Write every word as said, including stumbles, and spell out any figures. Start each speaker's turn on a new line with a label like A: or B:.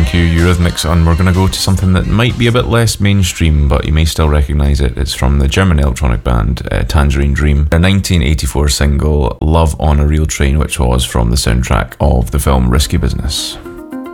A: Thank you, Eurythmics, and we're going to go to something that might be a bit less mainstream, but you may still recognise it. It's from the German electronic band uh, Tangerine Dream. Their nineteen eighty-four single Love on a Real Train, which was from the soundtrack of the film Risky Business.